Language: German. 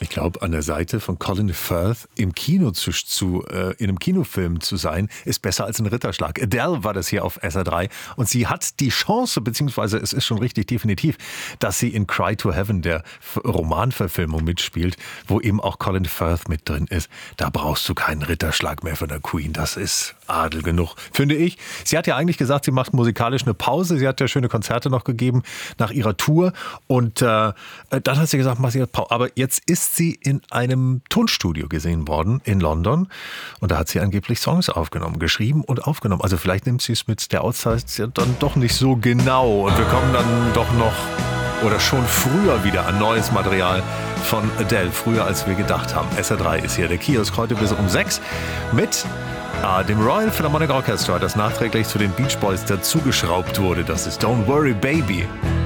Ich glaube, an der Seite von Colin Firth im Kino in einem Kinofilm zu sein, ist besser als ein Ritterschlag. Adele war das hier auf SR3 und sie hat die Chance, beziehungsweise es ist schon richtig definitiv, dass sie in Cry to Heaven, der Romanverfilmung, mitspielt, wo eben auch Colin Firth mit drin ist. Da brauchst du keinen Ritterschlag mehr von der Queen. Das ist Adel genug, finde ich. Sie hat ja eigentlich gesagt, sie macht musikalisch eine Pause. Sie hat ja schöne Konzerte noch gegeben nach ihrer Tour und dann hat sie gesagt, mach sie Pause. Aber jetzt ist sie in einem Tonstudio gesehen worden in London und da hat sie angeblich Songs aufgenommen, geschrieben und aufgenommen. Also vielleicht nimmt sie es mit der Auszeit dann doch nicht so genau und wir kommen dann doch noch oder schon früher wieder an neues Material von Adele, früher als wir gedacht haben. SR3 ist hier der Kiosk, heute bis um 6 mit dem Royal Philharmonic Orchestra, das nachträglich zu den Beach Boys dazugeschraubt wurde. Das ist Don't Worry Baby.